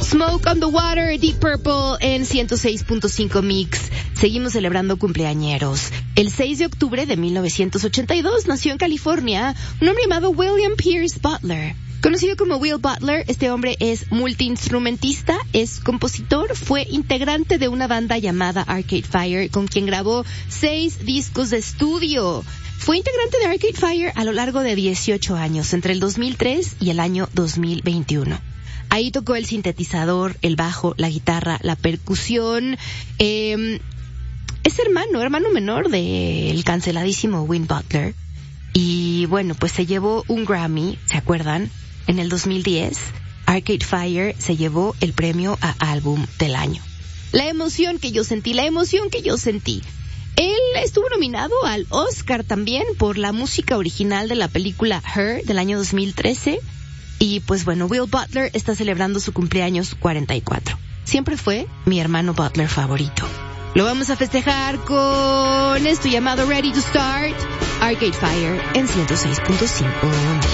Smoke on the Water, Deep Purple en 106.5 Mix. Seguimos celebrando cumpleañeros. El 6 de octubre de 1982 nació en California un hombre llamado William Pierce Butler. Conocido como Will Butler, este hombre es multiinstrumentista, es compositor, fue integrante de una banda llamada Arcade Fire, con quien grabó 6 discos de estudio. Fue integrante de Arcade Fire a lo largo de 18 años, entre el 2003 y el año 2021. Ahí tocó el sintetizador, el bajo, la guitarra, la percusión. Es hermano menor del canceladísimo Win Butler. Y bueno, pues se llevó un Grammy, ¿se acuerdan? En el 2010, Arcade Fire se llevó el premio a Álbum del Año. La emoción que yo sentí. Él estuvo nominado al Oscar también por la música original de la película Her del año 2013. Y pues bueno, Will Butler está celebrando su cumpleaños 44. Siempre fue mi hermano Butler favorito. Lo vamos a festejar con esto llamado Ready to Start, Arcade Fire en 106.5.